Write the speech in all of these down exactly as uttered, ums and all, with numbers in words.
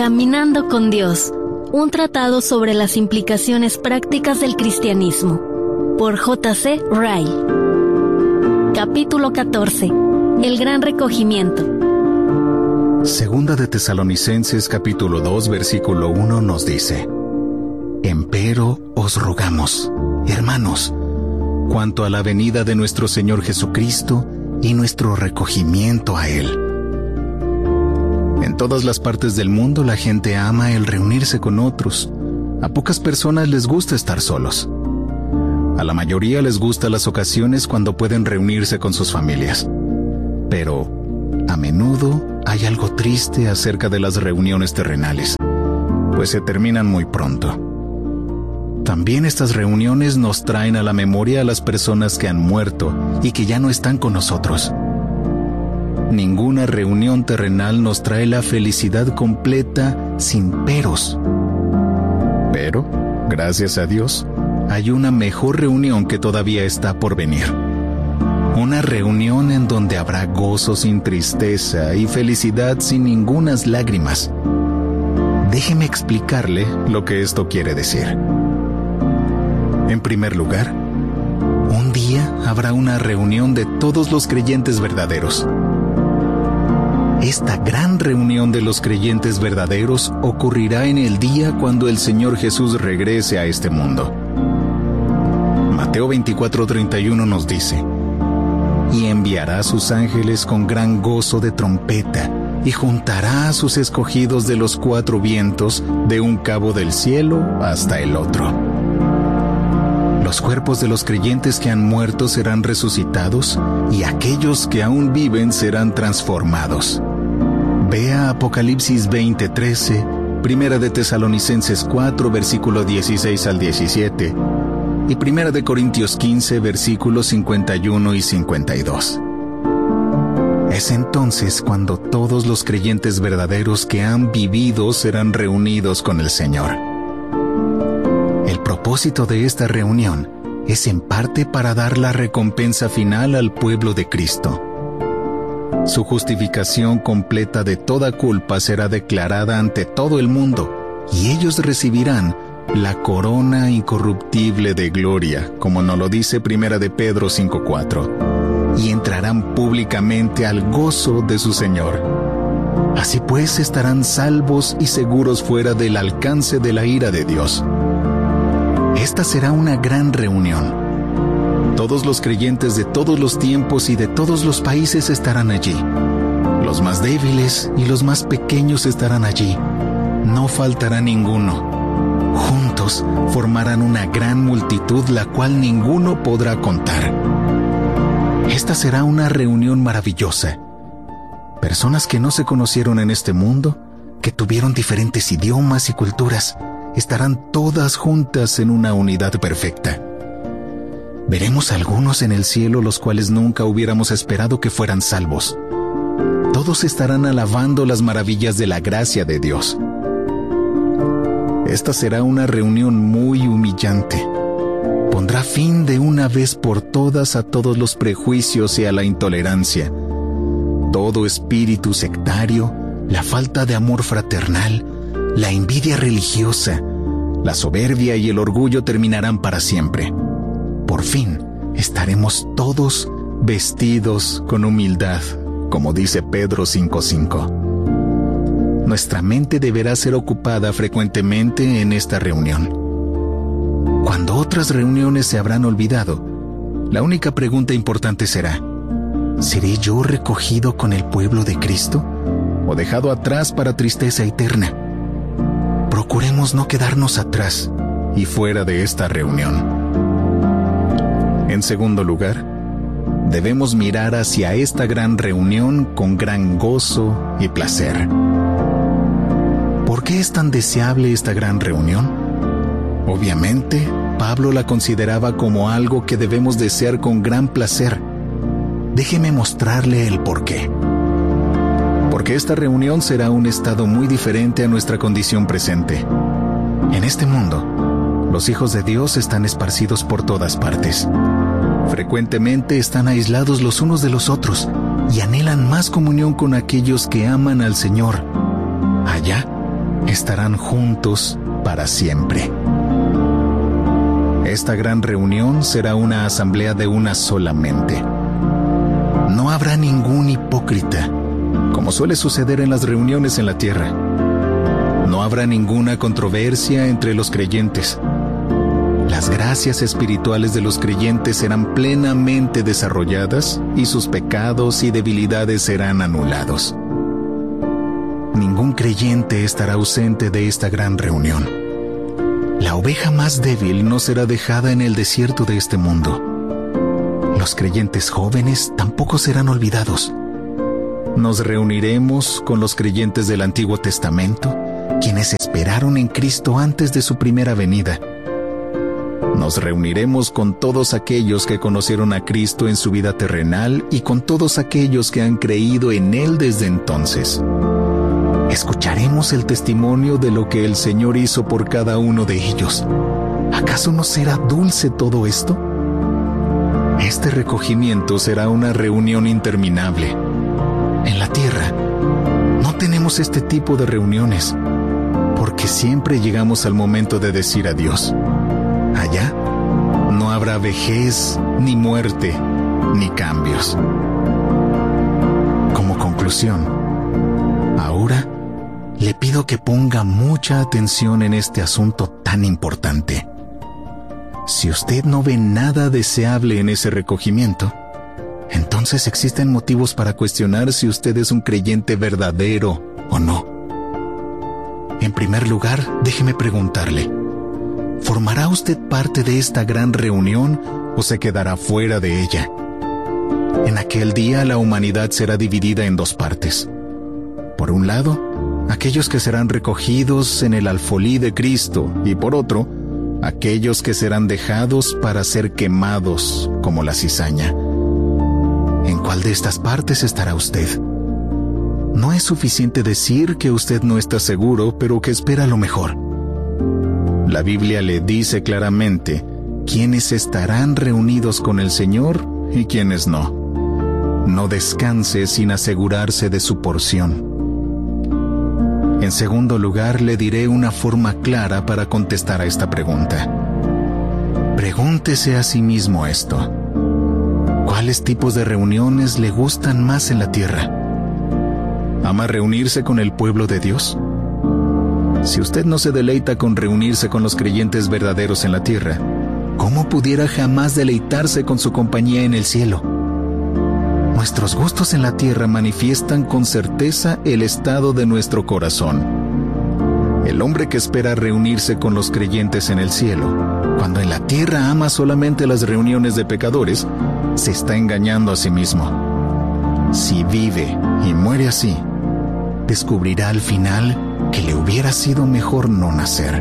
Caminando con Dios, un tratado sobre las implicaciones prácticas del cristianismo, por J C Ryle. Capítulo catorce. El gran recogimiento. Segunda de Tesalonicenses capítulo dos versículo uno nos dice: Empero os rogamos, hermanos, cuanto a la venida de nuestro Señor Jesucristo y nuestro recogimiento a Él. En todas las partes del mundo la gente ama el reunirse con otros. A pocas personas les gusta estar solos. A la mayoría les gustan las ocasiones cuando pueden reunirse con sus familias. Pero, a menudo, hay algo triste acerca de las reuniones terrenales, pues se terminan muy pronto. También estas reuniones nos traen a la memoria a las personas que han muerto y que ya no están con nosotros. Ninguna reunión terrenal nos trae la felicidad completa sin peros. Pero, gracias a Dios, hay una mejor reunión que todavía está por venir. Una reunión en donde habrá gozo sin tristeza y felicidad sin ningunas lágrimas. Déjeme explicarle lo que esto quiere decir. En primer lugar, un día habrá una reunión de todos los creyentes verdaderos. Esta gran reunión de los creyentes verdaderos ocurrirá en el día cuando el Señor Jesús regrese a este mundo. Mateo veinticuatro treinta y uno nos dice: Y enviará a sus ángeles con gran gozo de trompeta, y juntará a sus escogidos de los cuatro vientos, de un cabo del cielo hasta el otro. Los cuerpos de los creyentes que han muerto serán resucitados, y aquellos que aún viven serán transformados. Vea Apocalipsis veinte trece, Primera de Tesalonicenses cuatro, versículo dieciséis al diecisiete, y Primera de Corintios quince, versículos cincuenta y uno y cincuenta y dos. Es entonces cuando todos los creyentes verdaderos que han vivido serán reunidos con el Señor. El propósito de esta reunión es en parte para dar la recompensa final al pueblo de Cristo. Su justificación completa de toda culpa será declarada ante todo el mundo, y ellos recibirán la corona incorruptible de gloria, como nos lo dice Primera de Pedro cinco cuatro, y entrarán públicamente al gozo de su Señor. Así pues estarán salvos y seguros fuera del alcance de la ira de Dios. Esta será una gran reunión. Todos los creyentes de todos los tiempos y de todos los países estarán allí. Los más débiles y los más pequeños estarán allí. No faltará ninguno. Juntos formarán una gran multitud, la cual ninguno podrá contar. Esta será una reunión maravillosa. Personas que no se conocieron en este mundo, que tuvieron diferentes idiomas y culturas, estarán todas juntas en una unidad perfecta. Veremos algunos en el cielo los cuales nunca hubiéramos esperado que fueran salvos. Todos estarán alabando las maravillas de la gracia de Dios. Esta será una reunión muy humillante. Pondrá fin de una vez por todas a todos los prejuicios y a la intolerancia. Todo espíritu sectario, la falta de amor fraternal, la envidia religiosa, la soberbia y el orgullo terminarán para siempre. Por fin, estaremos todos vestidos con humildad, como dice Pedro cinco cinco. Nuestra mente deberá ser ocupada frecuentemente en esta reunión. Cuando otras reuniones se habrán olvidado, la única pregunta importante será: ¿seré yo recogido con el pueblo de Cristo o dejado atrás para tristeza eterna? Procuremos no quedarnos atrás y fuera de esta reunión. En segundo lugar, debemos mirar hacia esta gran reunión con gran gozo y placer. ¿Por qué es tan deseable esta gran reunión? Obviamente, Pablo la consideraba como algo que debemos desear con gran placer. Déjeme mostrarle el porqué. Porque esta reunión será un estado muy diferente a nuestra condición presente. En este mundo, los hijos de Dios están esparcidos por todas partes. Frecuentemente están aislados los unos de los otros y anhelan más comunión con aquellos que aman al Señor. Allá, estarán juntos para siempre. Esta gran reunión será una asamblea de una sola mente. No habrá ningún hipócrita, como suele suceder en las reuniones en la tierra. No habrá ninguna controversia entre los creyentes. Las gracias espirituales de los creyentes serán plenamente desarrolladas y sus pecados y debilidades serán anulados. Ningún creyente estará ausente de esta gran reunión. La oveja más débil no será dejada en el desierto de este mundo. Los creyentes jóvenes tampoco serán olvidados. Nos reuniremos con los creyentes del Antiguo Testamento, quienes esperaron en Cristo antes de su primera venida. Nos reuniremos con todos aquellos que conocieron a Cristo en su vida terrenal y con todos aquellos que han creído en Él desde entonces. Escucharemos el testimonio de lo que el Señor hizo por cada uno de ellos. ¿Acaso no será dulce todo esto? Este recogimiento será una reunión interminable. En la tierra no tenemos este tipo de reuniones, porque siempre llegamos al momento de decir adiós. Allá no habrá vejez, ni muerte, ni cambios. Como conclusión, ahora le pido que ponga mucha atención en este asunto tan importante. Si usted no ve nada deseable en ese recogimiento, entonces existen motivos para cuestionar si usted es un creyente verdadero o no. En primer lugar, déjeme preguntarle, ¿formará usted parte de esta gran reunión o se quedará fuera de ella? En aquel día la humanidad será dividida en dos partes. Por un lado, aquellos que serán recogidos en el alfolí de Cristo, y por otro, aquellos que serán dejados para ser quemados como la cizaña. ¿En cuál de estas partes estará usted? No es suficiente decir que usted no está seguro, pero que espera lo mejor. La Biblia le dice claramente quiénes estarán reunidos con el Señor y quiénes no. No descanse sin asegurarse de su porción. En segundo lugar, le diré una forma clara para contestar a esta pregunta. Pregúntese a sí mismo esto. ¿Cuáles tipos de reuniones le gustan más en la tierra? ¿Ama reunirse con el pueblo de Dios? Si usted no se deleita con reunirse con los creyentes verdaderos en la tierra, ¿cómo pudiera jamás deleitarse con su compañía en el cielo? Nuestros gustos en la tierra manifiestan con certeza el estado de nuestro corazón. El hombre que espera reunirse con los creyentes en el cielo, cuando en la tierra ama solamente las reuniones de pecadores, se está engañando a sí mismo. Si vive y muere así, descubrirá al final que le hubiera sido mejor no nacer.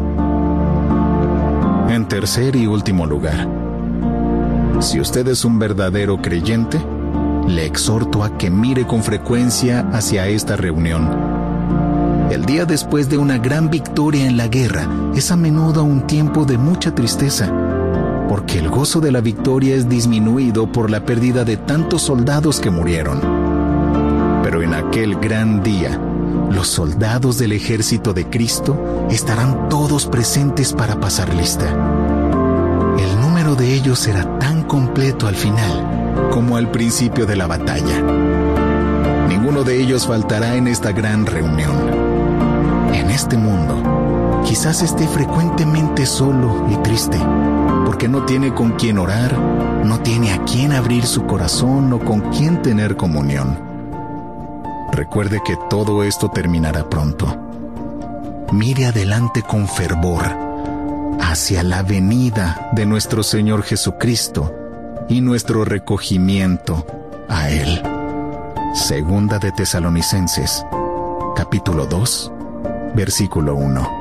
En tercer y último lugar, si usted es un verdadero creyente, le exhorto a que mire con frecuencia hacia esta reunión. El día después de una gran victoria en la guerra es a menudo un tiempo de mucha tristeza, porque el gozo de la victoria es disminuido por la pérdida de tantos soldados que murieron. Pero en aquel gran día, los soldados del ejército de Cristo estarán todos presentes para pasar lista. El número de ellos será tan completo al final como al principio de la batalla. Ninguno de ellos faltará en esta gran reunión. En este mundo, quizás esté frecuentemente solo y triste, porque no tiene con quién orar, no tiene a quién abrir su corazón o con quién tener comunión. Recuerde que todo esto terminará pronto. Mire adelante con fervor hacia la venida de nuestro Señor Jesucristo y nuestro recogimiento a Él. Segunda de Tesalonicenses, capítulo dos, versículo uno.